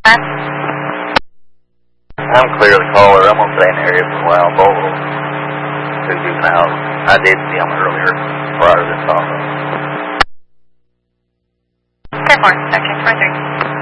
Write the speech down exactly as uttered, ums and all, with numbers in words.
I'm clear the caller. I'm on the same area for a while. Volvo. Two two now. I did see him earlier prior to this call. Airport, section twenty-three.